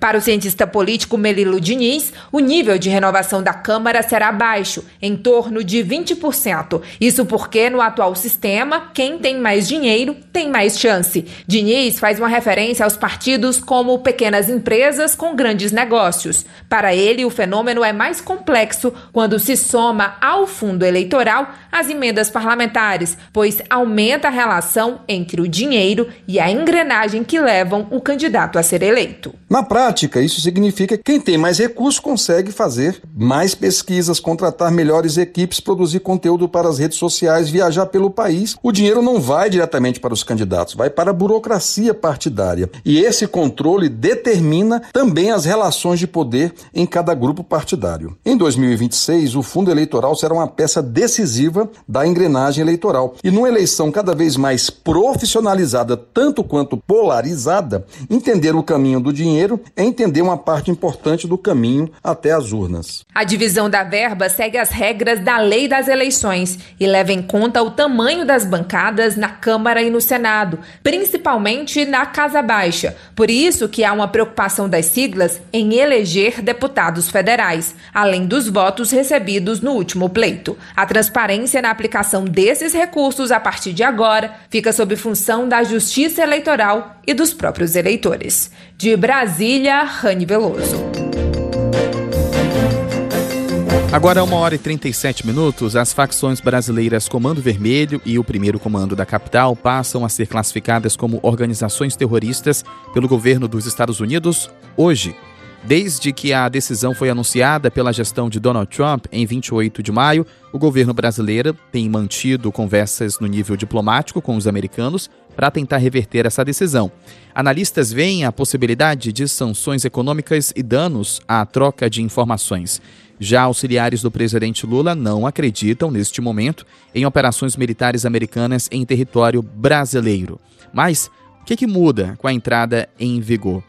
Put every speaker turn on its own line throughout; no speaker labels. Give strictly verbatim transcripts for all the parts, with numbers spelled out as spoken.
Para o cientista político Melilo Diniz, o nível de renovação da Câmara será baixo, em torno de vinte por cento. Isso porque, no atual sistema, quem tem mais dinheiro tem mais chance. Diniz faz uma referência aos partidos como pequenas empresas com grandes negócios. Para ele, o fenômeno é mais complexo quando se soma ao fundo eleitoral as emendas parlamentares, pois aumenta a relação entre o dinheiro e a engrenagem que levam o candidato a ser eleito.
Na prática, isso significa que quem tem mais recursos consegue fazer mais pesquisas, contratar melhores equipes, produzir conteúdo para as redes sociais, viajar pelo país. O dinheiro não vai diretamente para os candidatos, vai para a burocracia partidária. E esse controle determina também as relações de poder em cada grupo partidário. Em dois mil e vinte e seis, o fundo eleitoral será uma peça decisiva da engrenagem eleitoral. E numa eleição cada vez mais profissionalizada, tanto quanto polarizada, entender o caminho do dinheiro é entender uma parte importante do caminho até as urnas.
A divisão da verba segue as regras da lei das eleições e leva em conta o tamanho das bancadas na Câmara e no Senado, principalmente na Casa Baixa. Por isso que há uma preocupação das siglas em eleger deputados federais, além dos votos recebidos no último pleito. A transparência na aplicação desses recursos a partir de agora fica sob função da Justiça Eleitoral e dos próprios eleitores. De Brasília, Rani Veloso.
Agora, uma hora e trinta e sete minutos, as facções brasileiras Comando Vermelho e o Primeiro Comando da Capital passam a ser classificadas como organizações terroristas pelo governo dos Estados Unidos hoje. Desde que a decisão foi anunciada pela gestão de Donald Trump em vinte e oito de maio, o governo brasileiro tem mantido conversas no nível diplomático com os americanos para tentar reverter essa decisão. Analistas veem a possibilidade de sanções econômicas e danos à troca de informações. Já auxiliares do presidente Lula não acreditam, neste momento, em operações militares americanas em território brasileiro. Mas o que, que muda com a entrada em vigor?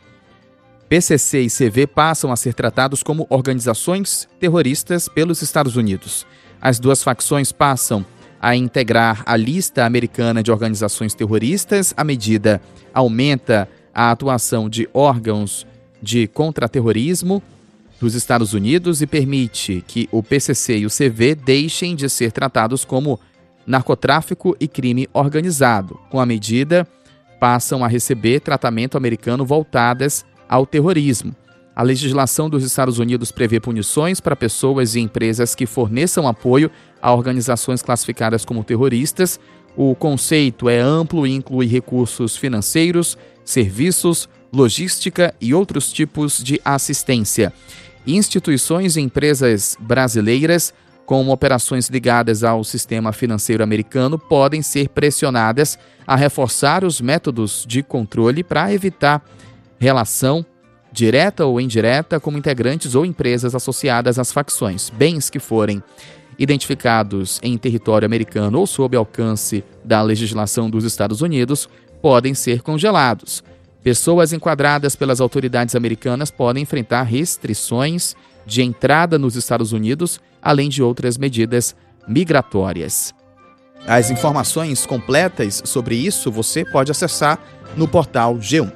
P C C e C V passam a ser tratados como organizações terroristas pelos Estados Unidos. As duas facções passam a integrar a lista americana de organizações terroristas. A medida aumenta a atuação de órgãos de contra-terrorismo dos Estados Unidos e permite que o P C C e o C V deixem de ser tratados como narcotráfico e crime organizado. Com a medida, passam a receber tratamento americano voltadas ao terrorismo. A legislação dos Estados Unidos prevê punições para pessoas e empresas que forneçam apoio a organizações classificadas como terroristas. O conceito é amplo e inclui recursos financeiros, serviços, logística e outros tipos de assistência. Instituições e empresas brasileiras com operações ligadas ao sistema financeiro americano podem ser pressionadas a reforçar os métodos de controle para evitar relação direta ou indireta como integrantes ou empresas associadas às facções. Bens que forem identificados em território americano ou sob alcance da legislação dos Estados Unidos podem ser congelados. Pessoas enquadradas pelas autoridades americanas podem enfrentar restrições de entrada nos Estados Unidos, além de outras medidas migratórias. As informações completas sobre isso você pode acessar no portal G um.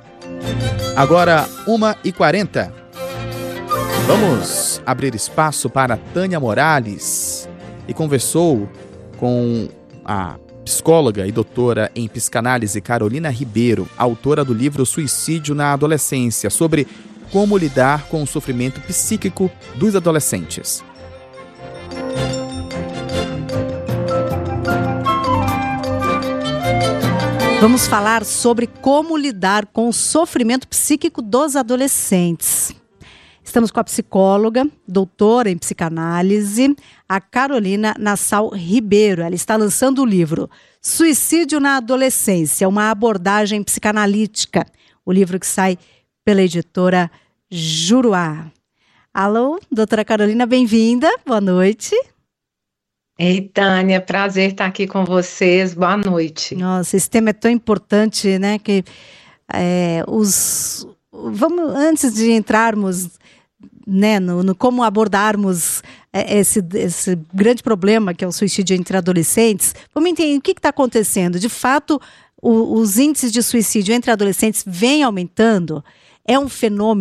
Agora, uma e quarenta. Vamos abrir espaço para Tânia Morales, e conversou com a psicóloga e doutora em psicanálise Carolina Ribeiro, autora do livro Suicídio na Adolescência, sobre como lidar com o sofrimento psíquico dos adolescentes.
Vamos falar sobre como lidar com o sofrimento psíquico dos adolescentes. Estamos com a psicóloga, doutora em psicanálise, a Carolina Nassau Ribeiro. Ela está lançando o livro Suicídio na Adolescência, uma abordagem psicanalítica. O livro que sai pela editora Juruá. Alô, doutora Carolina, bem-vinda. Boa noite.
Ei, Tânia, prazer estar aqui com vocês. Boa noite.
Nossa, esse tema é tão importante, né? Que é, os vamos antes de entrarmos, né, no, no como abordarmos esse, esse grande problema que é o suicídio entre adolescentes, vamos entender o que está acontecendo. De fato, o, os índices de suicídio entre adolescentes vêm aumentando. É um fenômeno